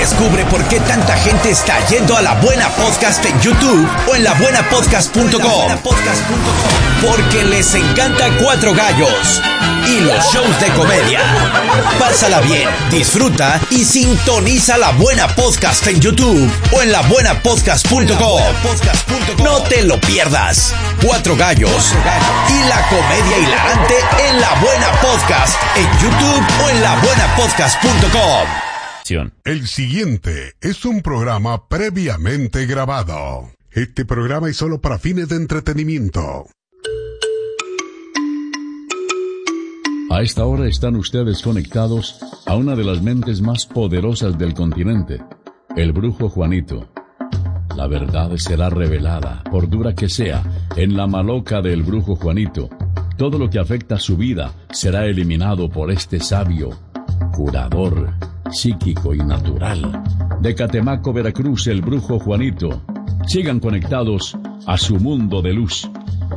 Descubre por qué tanta gente está yendo a La Buena Podcast en YouTube o en labuenapodcast.com. Porque les encanta Cuatro Gallos y los shows de comedia. Pásala bien, disfruta y sintoniza La Buena Podcast en YouTube o en labuenapodcast.com. No te lo pierdas. Cuatro Gallos y la comedia hilarante en La Buena Podcast en YouTube o en labuenapodcast.com. El siguiente es un programa previamente grabado. Este programa es solo para fines de entretenimiento. A esta hora están ustedes conectados a una de las mentes más poderosas del continente, el brujo Juanito. La verdad será revelada, por dura que sea, en la maloca del brujo Juanito. Todo lo que afecta a su vida será eliminado por este sabio, curador, psíquico y natural. De Catemaco, Veracruz, el brujo Juanito. Sigan conectados a su mundo de luz.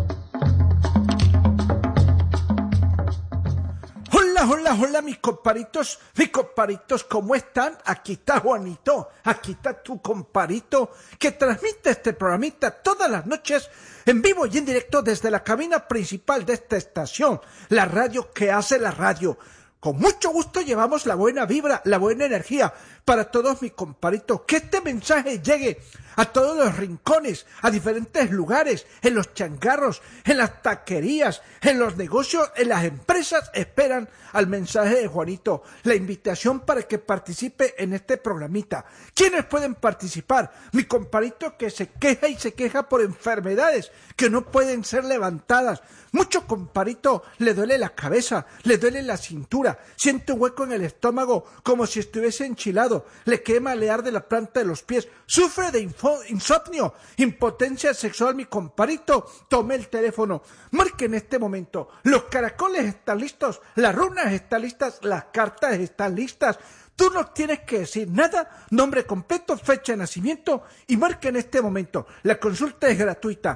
Hola, mis comparitos, ¿cómo están? Aquí está Juanito, aquí está tu comparito, que transmite este programita todas las noches, en vivo y en directo desde la cabina principal de esta estación, la radio que hace la radio. Con mucho gusto llevamos la buena vibra, la buena energía para todos mis comparitos. Que este mensaje llegue a todos los rincones, a diferentes lugares, en los changarros, en las taquerías, en los negocios, en las empresas. Esperan al mensaje de Juanito, la invitación para que participe en este programita. ¿Quiénes pueden participar? Mi comparito que se queja y se queja por enfermedades que no pueden ser levantadas. Mucho comparito le duele la cabeza, le duele la cintura, siente un hueco en el estómago como si estuviese enchilado, le quema el ar de la planta de los pies, sufre de insomnio, impotencia sexual. Mi comparito, tome el teléfono, marque en este momento. Los caracoles están listos, las runas están listas, las cartas están listas. Tú no tienes que decir nada, nombre completo, fecha de nacimiento y marca en este momento. La consulta es gratuita.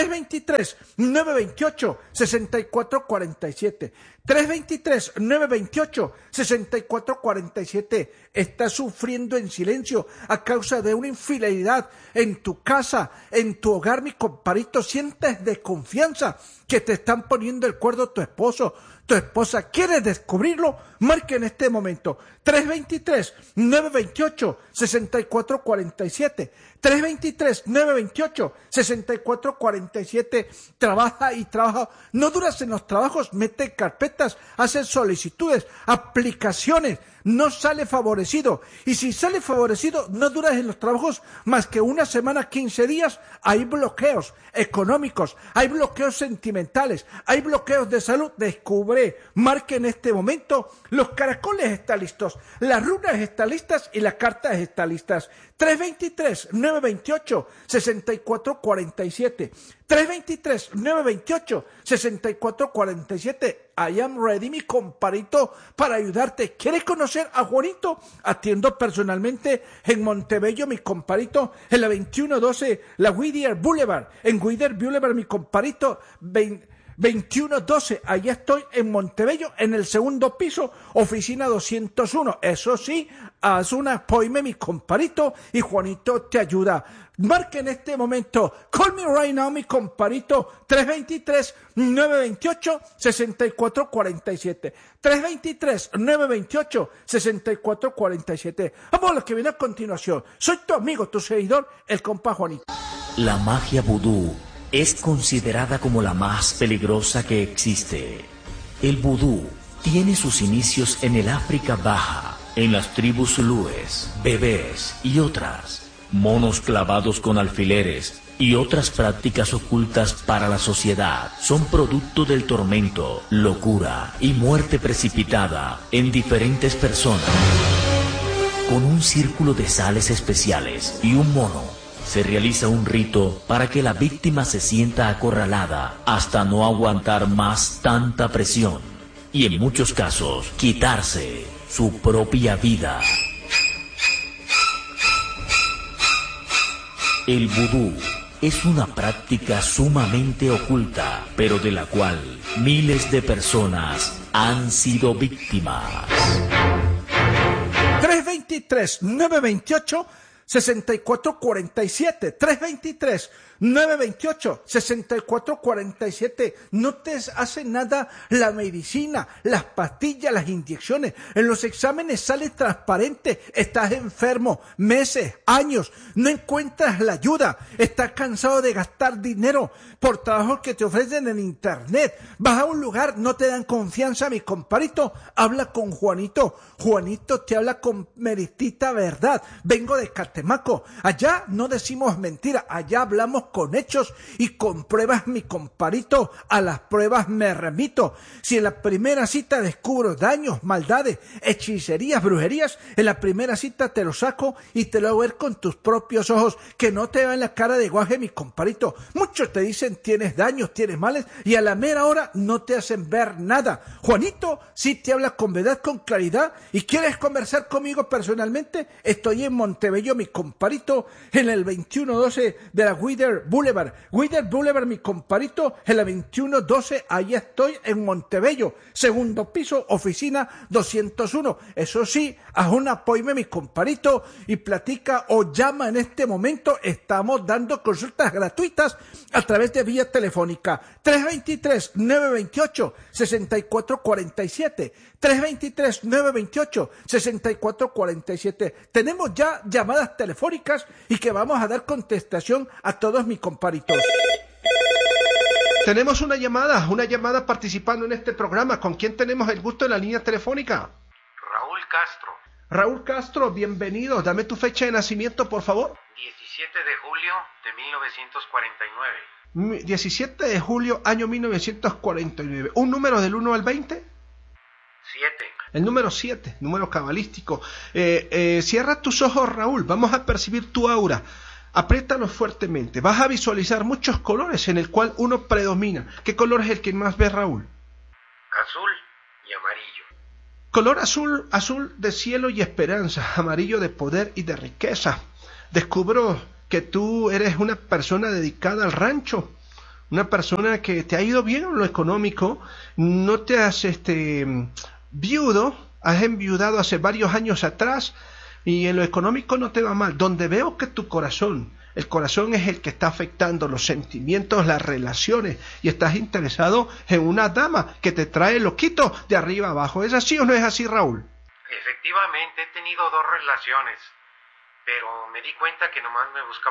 323-928-6447. 323-928-6447. Estás sufriendo en silencio a causa de una infidelidad en tu casa, en tu hogar, mi comparito. Sientes desconfianza que te están poniendo el cuerno tu esposo, tu esposa. ¿Quieres descubrirlo? Marca en este momento. 323-928-6447. 323-928-6447. Trabaja y trabaja. No duras en los trabajos, mete carpetas, hace solicitudes, aplicaciones. No sale favorecido. Y si sale favorecido, no duras en los trabajos más que una semana, 15 días. Hay bloqueos económicos, hay bloqueos sentimentales, hay bloqueos de salud. Descubre, marque en este momento. Los caracoles están listos, las runas están listas y las cartas están listas. 323-928-6447. 323-928-6447. I am ready, mi comparito, para ayudarte. ¿Quieres conocer a Juanito? Atiendo personalmente en Montebello, mi comparito, en la 2112, la Whittier Boulevard. En Whittier Boulevard, mi comparito, 2112, allá estoy en Montebello, en el segundo piso, oficina 201. Eso sí, haz una appointment, mi comparito, y Juanito te ayuda. Marca en este momento, call me right now, mi comparito, 323-928-6447. 323-928-6447. Vamos a lo que viene a continuación. Soy tu amigo, tu seguidor, el compa Juanito. La magia vudú es considerada como la más peligrosa que existe. El vudú tiene sus inicios en el África Baja, en las tribus zulúes, bebés y otras, monos clavados con alfileres y otras prácticas ocultas para la sociedad. Son producto del tormento, locura y muerte precipitada en diferentes personas. Con un círculo de sales especiales y un mono, se realiza un rito para que la víctima se sienta acorralada hasta no aguantar más tanta presión y en muchos casos quitarse su propia vida. El vudú es una práctica sumamente oculta, pero de la cual miles de personas han sido víctimas. 323-928-6447. 323-928-6447. No te hace nada la medicina, las pastillas, las inyecciones. En los exámenes sale transparente. Estás enfermo meses, años. No encuentras la ayuda. Estás cansado de gastar dinero por trabajos que te ofrecen en internet. Vas a un lugar, no te dan confianza, mi comparito. Habla con Juanito. Juanito te habla con meritita verdad. Vengo de Catemaco. Allá no decimos mentira. Allá hablamos con hechos y con pruebas, mi comparito. A las pruebas me remito. Si en la primera cita descubro daños, maldades, hechicerías, brujerías, en la primera cita te lo saco y te lo hago ver con tus propios ojos. Que no te vean la cara de guaje, mi comparito. Muchos te dicen tienes daños, tienes males y a la mera hora no te hacen ver nada. Juanito sí te habla con verdad, con claridad. ¿Y quieres conversar conmigo personalmente? Estoy en Montebello, mi comparito, en el 2112 de la Wither Boulevard. Wither Boulevard, mi comparito, en la 2112, ahí estoy en Montebello. Segundo piso, oficina 201. Eso sí, haz un apoyo, mi comparito, y platica o llama en este momento. Estamos dando consultas gratuitas a través de vía telefónica. 323-928-6447. 323-928-6447. Tenemos ya llamadas telefónicas y que vamos a dar contestación a todos mis comparitos. Tenemos una llamada participando en este programa. ¿Con quién tenemos el gusto en la línea telefónica? Raúl Castro. Raúl Castro, bienvenido. Dame tu fecha de nacimiento, por favor. 17 de julio de 1949. 17 de julio, año 1949. ¿Un número del 1 al 20? 7. El número 7, número cabalístico. Cierra tus ojos, Raúl. Vamos a percibir tu aura. Apriétalos fuertemente. Vas a visualizar muchos colores en el cual uno predomina. ¿Qué color es el que más ves, Raúl? Azul y amarillo. Color azul, azul de cielo y esperanza. Amarillo de poder y de riqueza. Descubro que tú eres una persona dedicada al rancho. Una persona que te ha ido bien en lo económico. No te has viudo. Has enviudado hace varios años atrás. Y en lo económico no te va mal. Donde veo que tu corazón, el corazón es el que está afectando los sentimientos, las relaciones, y estás interesado en una dama que te trae loquito de arriba abajo. ¿Es así o no es así, Raúl? Efectivamente, he tenido 2 relaciones, pero me di cuenta que nomás me busca